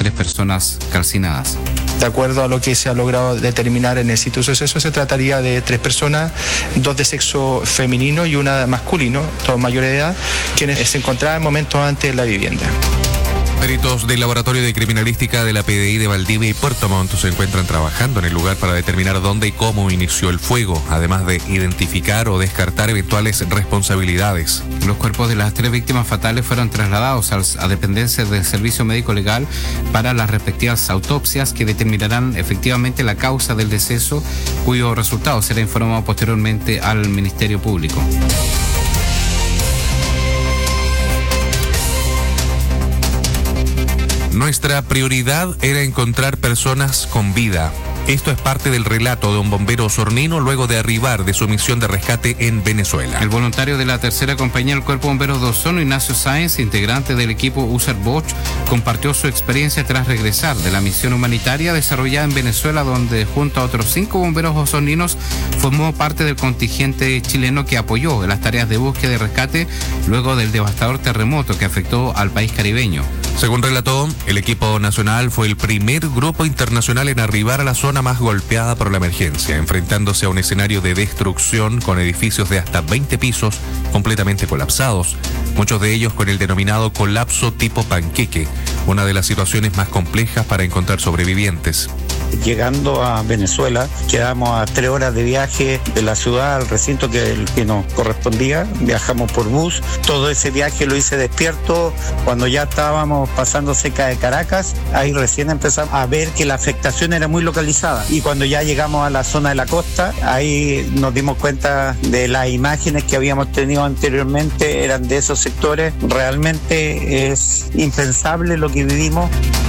3 personas calcinadas. De acuerdo a lo que se ha logrado determinar en el sitio de suceso, se trataría de 3 personas, 2 de sexo femenino y una masculino, todos mayores de edad, quienes se encontraban momentos antes en la vivienda. Peritos del Laboratorio de Criminalística de la PDI de Valdivia y Puerto Montt se encuentran trabajando en el lugar para determinar dónde y cómo inició el fuego, además de identificar o descartar eventuales responsabilidades. Los cuerpos de las 3 víctimas fatales fueron trasladados a dependencias del Servicio Médico Legal para las respectivas autopsias que determinarán efectivamente la causa del deceso, cuyo resultado será informado posteriormente al Ministerio Público. Nuestra prioridad era encontrar personas con vida. Esto es parte del relato de un bombero osornino luego de arribar de su misión de rescate en Venezuela. El voluntario de la tercera compañía del Cuerpo de Bomberos de Osorno, Ignacio Sáenz, integrante del equipo User Bosch, compartió su experiencia tras regresar de la misión humanitaria desarrollada en Venezuela, donde junto a otros 5 bomberos osorninos formó parte del contingente chileno que apoyó en las tareas de búsqueda y rescate luego del devastador terremoto que afectó al país caribeño. Según relató, el equipo nacional fue el primer grupo internacional en arribar a la zona más golpeada por la emergencia, enfrentándose a un escenario de destrucción con edificios de hasta 20 pisos completamente colapsados, muchos de ellos con el denominado colapso tipo panqueque, una de las situaciones más complejas para encontrar sobrevivientes. Llegando a Venezuela, quedamos a 3 horas de viaje de la ciudad al recinto que nos correspondía. Viajamos por bus. Todo ese viaje lo hice despierto. Cuando ya estábamos pasando cerca de Caracas, ahí recién empezamos a ver que la afectación era muy localizada. Y cuando ya llegamos a la zona de la costa, ahí nos dimos cuenta de las imágenes que habíamos tenido anteriormente, eran de esos sectores. Realmente es impensable lo que vivimos.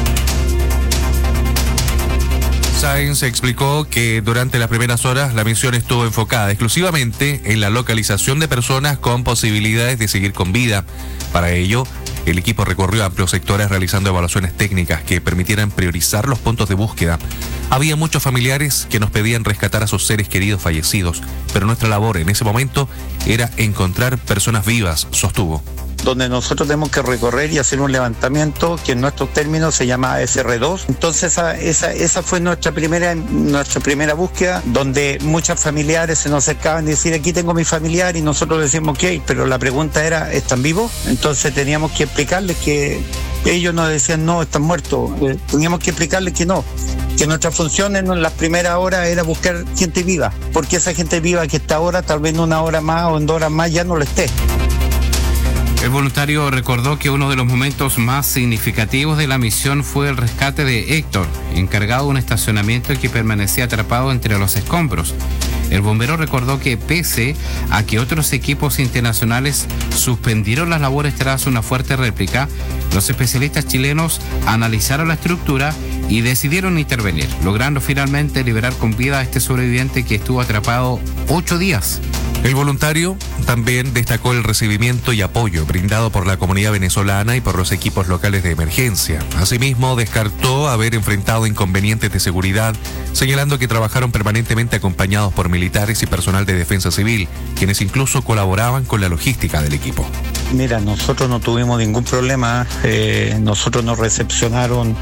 Sáenz explicó que durante las primeras horas la misión estuvo enfocada exclusivamente en la localización de personas con posibilidades de seguir con vida. Para ello, el equipo recorrió amplios sectores realizando evaluaciones técnicas que permitieran priorizar los puntos de búsqueda. Había muchos familiares que nos pedían rescatar a sus seres queridos fallecidos, pero nuestra labor en ese momento era encontrar personas vivas, sostuvo. Donde nosotros tenemos que recorrer y hacer un levantamiento que en nuestros términos se llama SR2. Entonces esa fue nuestra primera búsqueda, donde muchos familiares se nos acercaban y decían, aquí tengo mi familiar, y nosotros decíamos, ok, pero la pregunta era, ¿están vivos? Entonces teníamos que explicarles que ellos nos decían, no, están muertos. Teníamos que explicarles que no, que nuestra función en las primeras horas era buscar gente viva, porque esa gente viva que está ahora, tal vez en 1 hora más o en 2 horas más ya no lo esté. El voluntario recordó que uno de los momentos más significativos de la misión fue el rescate de Héctor, encargado de un estacionamiento que permanecía atrapado entre los escombros. El bombero recordó que pese a que otros equipos internacionales suspendieron las labores tras una fuerte réplica, los especialistas chilenos analizaron la estructura y decidieron intervenir, logrando finalmente liberar con vida a este sobreviviente que estuvo atrapado 8 días. El voluntario también destacó el recibimiento y apoyo brindado por la comunidad venezolana y por los equipos locales de emergencia. Asimismo, descartó haber enfrentado inconvenientes de seguridad, señalando que trabajaron permanentemente acompañados por militares y personal de defensa civil, quienes incluso colaboraban con la logística del equipo. Mira, nosotros no tuvimos ningún problema, nosotros nos recepcionaron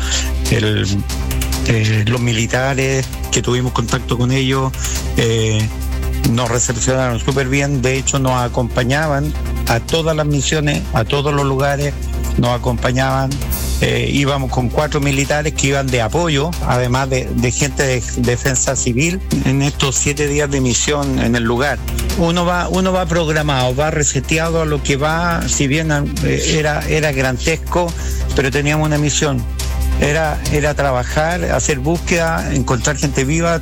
los militares, que tuvimos contacto con ellos, nos recepcionaron súper bien. De hecho nos acompañaban a todas las misiones, a todos los lugares, nos acompañaban. Íbamos con 4 militares que iban de apoyo, además de gente de defensa civil en estos 7 días de misión en el lugar. Uno va programado, va reseteado a lo que va, si bien era grantesco, pero teníamos una misión. Era trabajar, hacer búsqueda, encontrar gente viva.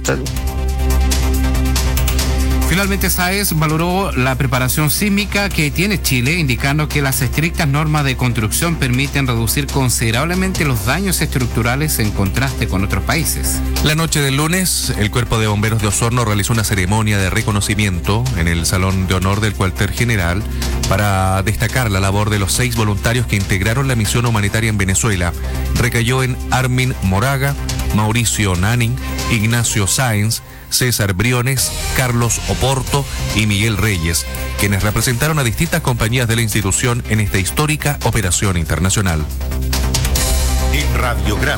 Finalmente, Sáenz valoró la preparación sísmica que tiene Chile, indicando que las estrictas normas de construcción permiten reducir considerablemente los daños estructurales en contraste con otros países. La noche del lunes, el Cuerpo de Bomberos de Osorno realizó una ceremonia de reconocimiento en el Salón de Honor del Cuartel General para destacar la labor de los 6 voluntarios que integraron la misión humanitaria en Venezuela. Recayó en Armin Moraga, Mauricio Nanning, Ignacio Sáenz, César Briones, Carlos Oporto y Miguel Reyes, quienes representaron a distintas compañías de la institución en esta histórica operación internacional. En Radio